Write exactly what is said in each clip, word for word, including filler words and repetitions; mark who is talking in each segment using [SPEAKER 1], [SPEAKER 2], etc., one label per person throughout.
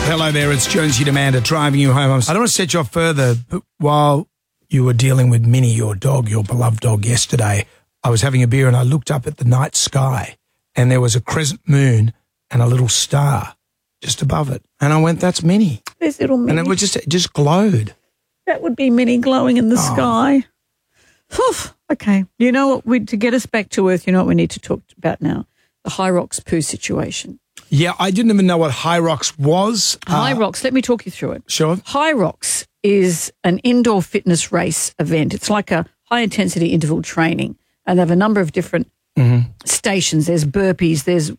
[SPEAKER 1] Hello there, it's Jonesy and Amanda driving you home. I don't want to set you off further, but while you were dealing with Minnie, your dog, your beloved dog, yesterday, I was having a beer and I looked up at the night sky and there was a crescent moon and a little star just above it. And I went, that's Minnie.
[SPEAKER 2] There's little Minnie.
[SPEAKER 1] And it was just, it just glowed.
[SPEAKER 2] That would be Minnie glowing in the
[SPEAKER 1] Oh.
[SPEAKER 2] sky. Whew. Okay. You know what? We, to get us back to earth, you know what we need to talk about now? The Hyrox poo situation.
[SPEAKER 1] Yeah, I didn't even know what Hyrox was.
[SPEAKER 2] Hyrox, uh, let me talk you through it.
[SPEAKER 1] Sure.
[SPEAKER 2] Hyrox is an indoor fitness race event. It's like a high-intensity interval training, and they have a number of different mm-hmm. stations. There's burpees, there's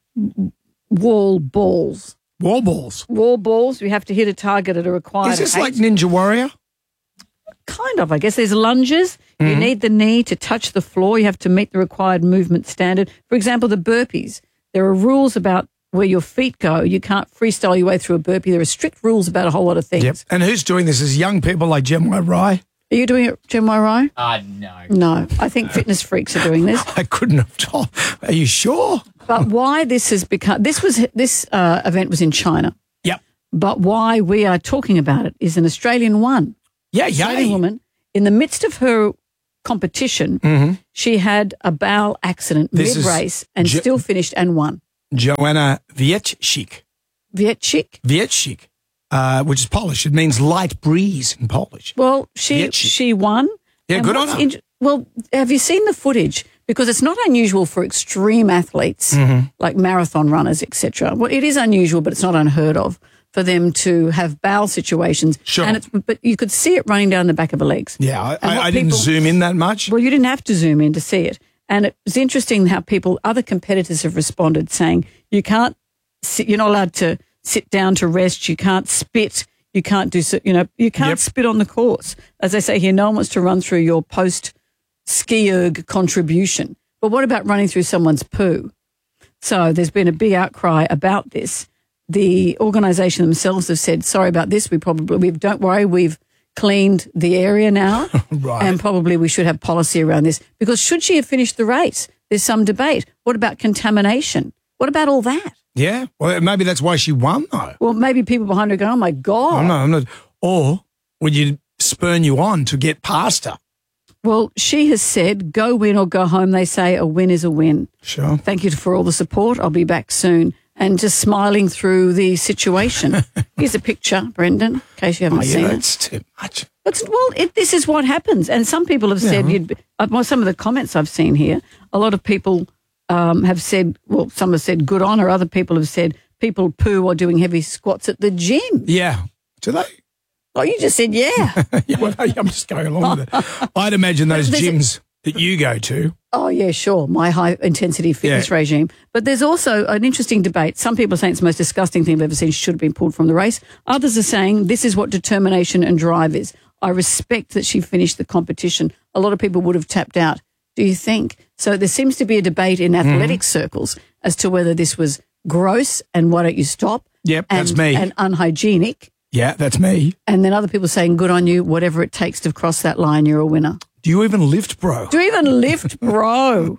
[SPEAKER 2] wall balls.
[SPEAKER 1] Wall balls?
[SPEAKER 2] Wall balls. You have to hit a target at a required
[SPEAKER 1] Is this
[SPEAKER 2] height.
[SPEAKER 1] like Ninja Warrior?
[SPEAKER 2] Kind of, I guess. There's lunges. Mm-hmm. You need the knee to touch the floor. You have to meet the required movement standard. For example, the burpees. There are rules about where your feet go. You can't freestyle your way through a burpee. There are strict rules about a whole lot of things.
[SPEAKER 1] Yep. And who's doing this? Is young people like Gemma Rye?
[SPEAKER 2] Are you doing it, Gemma Rye?
[SPEAKER 3] Uh, no.
[SPEAKER 2] No. I think fitness freaks are doing this.
[SPEAKER 1] I couldn't have told. Are you sure?
[SPEAKER 2] But why this has become, this was, this uh, event was in China.
[SPEAKER 1] Yep.
[SPEAKER 2] But why we are talking about it is an Australian one.
[SPEAKER 1] Yeah, yeah.
[SPEAKER 2] Australian woman, in the midst of her competition, mm-hmm. she had a bowel accident
[SPEAKER 1] This
[SPEAKER 2] mid-race and
[SPEAKER 1] Jo-
[SPEAKER 2] still finished and won.
[SPEAKER 1] Joanna Wieczcik.
[SPEAKER 2] Wieczcik?
[SPEAKER 1] Wieczcik, uh, which is Polish. It means light breeze in Polish.
[SPEAKER 2] Well, she
[SPEAKER 1] Wieczcik.
[SPEAKER 2] she won.
[SPEAKER 1] Yeah,
[SPEAKER 2] And
[SPEAKER 1] good on
[SPEAKER 2] what's
[SPEAKER 1] her.
[SPEAKER 2] in- well, have you seen the footage? Because it's not unusual for extreme athletes
[SPEAKER 1] Mm-hmm.
[SPEAKER 2] like marathon runners, et cetera. Well, it is unusual, but it's not unheard of for them to have bowel situations.
[SPEAKER 1] Sure.
[SPEAKER 2] And it's, but you could see it running down the back of her legs.
[SPEAKER 1] Yeah, I,
[SPEAKER 2] And
[SPEAKER 1] I,
[SPEAKER 2] what
[SPEAKER 1] I didn't
[SPEAKER 2] people-
[SPEAKER 1] zoom in that much.
[SPEAKER 2] Well, you didn't have to zoom in to see it. And it was interesting how people, other competitors have responded saying, you can't sit, you're not allowed to sit down to rest. You can't spit. You can't do, so- you know, you can't
[SPEAKER 1] Yep.
[SPEAKER 2] spit on the course. As I say here, no one wants to run through your post ski erg contribution. But what about running through someone's poo? So there's been a big outcry about this. The organisation themselves have said, sorry about this. We probably, we don't worry, we've cleaned the area now.
[SPEAKER 1] Right.
[SPEAKER 2] And probably we should have policy around this. Because should she have finished the race? There's some debate. What about contamination? What about all that?
[SPEAKER 1] Yeah, well, maybe that's why she won, though.
[SPEAKER 2] Well, maybe people behind her go, oh, my God.
[SPEAKER 1] I'm not, I'm not. Or would you spurn you on to get past her?
[SPEAKER 2] Well, she has said, go win or go home. They say a win is a win.
[SPEAKER 1] Sure.
[SPEAKER 2] Thank you for all the support. I'll be back soon. And just smiling through the situation. Here's a picture, Brendan, in case you haven't
[SPEAKER 1] Oh, yeah,
[SPEAKER 2] seen it.
[SPEAKER 1] that's too much.
[SPEAKER 2] It's, well, it, this is what happens. And some people have said,
[SPEAKER 1] Yeah.
[SPEAKER 2] you'd be, uh, well, some of the comments I've seen here, a lot of people um, have said, well, some have said good on her. Other people have said people poo or doing heavy squats at the gym.
[SPEAKER 1] Yeah. Do they?
[SPEAKER 2] Oh, you just said, yeah.
[SPEAKER 1] Yeah, well, I'm just going along with it. I'd imagine those
[SPEAKER 2] There's a-
[SPEAKER 1] gyms that you go to.
[SPEAKER 2] Oh, yeah, sure, my high-intensity fitness
[SPEAKER 1] Yeah.
[SPEAKER 2] regime. But there's also an interesting debate. Some people are saying it's the most disgusting thing I've ever seen. She should have been pulled from the race. Others are saying this is what determination and drive is. I respect that she finished the competition. A lot of people would have tapped out. Do you think? So there seems to be a debate in athletic
[SPEAKER 1] Mm-hmm.
[SPEAKER 2] circles as to whether this was gross and why don't you stop?
[SPEAKER 1] Yep,
[SPEAKER 2] and,
[SPEAKER 1] that's me.
[SPEAKER 2] And unhygienic.
[SPEAKER 1] Yeah, that's me.
[SPEAKER 2] And then other people saying, good on you, whatever it takes to cross that line, you're a winner.
[SPEAKER 1] Do you even lift, bro?
[SPEAKER 2] Do you even lift, bro?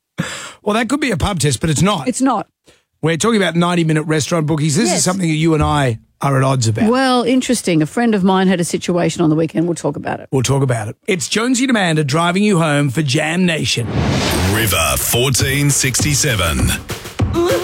[SPEAKER 1] Well, that could be a pub test, but it's not.
[SPEAKER 2] It's not.
[SPEAKER 1] We're talking about ninety-minute restaurant bookies. This
[SPEAKER 2] Yes.
[SPEAKER 1] is something that you and I are at odds about.
[SPEAKER 2] Well, interesting. A friend of mine had a situation on the weekend. We'll talk about it.
[SPEAKER 1] We'll talk about it. It's Jonesy and Amanda driving you home for Jam Nation.
[SPEAKER 4] River fourteen sixty-seven.